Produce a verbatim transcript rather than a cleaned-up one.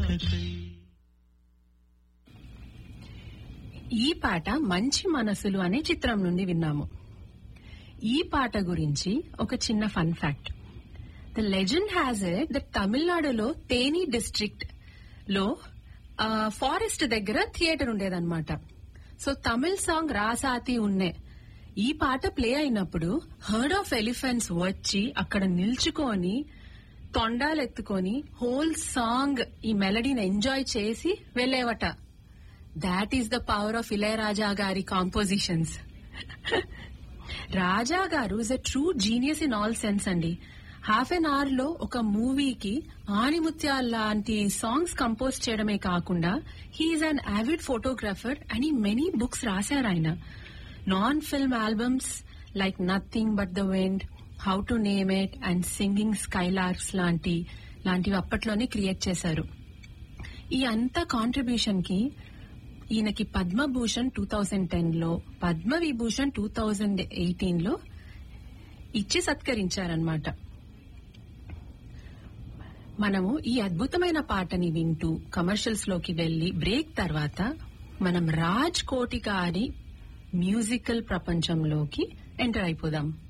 రాకకై. ఈ పాట మంచి మనసులు అనే చిత్రం నుండి విన్నాము. ఈ పాట గురించి ఒక చిన్న fun fact. The legend has it that తమిళనాడులో తేని డిస్ట్రిక్ట్ లో ఫారెస్ట్ దగ్గర థియేటర్ ఉండేదన్నమాట. సో తమిళ్ సాంగ్ రాసాతి ఉన్నే ఈ పాట ప్లే అయినప్పుడు హర్డ్ ఆఫ్ ఎలిఫెంట్స్ వచ్చి అక్కడ నిల్చుకొని తొండాలెత్తుకొని హోల్ సాంగ్ ఈ మెలడీని ఎంజాయ్ చేసి వెళ్లేవట. That is the power of Ilaiyaraaja గారి కాంపోజిషన్స్. రాజా గారు is a true genius in all sense అండి. హాఫ్ ఎన్ అవర్ లో ఒక మూవీకి ఆణిముత్యాల లాంటి సాంగ్స్ కంపోజ్ చేయడమే కాకుండా he's an avid photographer and ఈ మెనీ బుక్స్ రాశారు ఆయన. Non film albums like nothing but the wind, how to name it and singing స్కైలార్క్స్ లాంటి లాంటివి అప్పట్లోనే క్రియేట్ చేశారు. ఈ అంత కాంట్రిబ్యూషన్ కి ఈయనకి పద్మభూషణ్ టూ థౌజండ్ టెన్ లో, Padma Vibhushan two thousand eighteen లో ఇచ్చి సత్కరించారన్నమాట. మనము ఈ అద్భుతమైన పాటని వింటూ కమర్షియల్స్ లోకి వెళ్లి బ్రేక్ తర్వాత మనం రాజ్ కోటి గారి మ్యూజికల్ ప్రపంచంలోకి ఎంటర్ అయిపోదాం.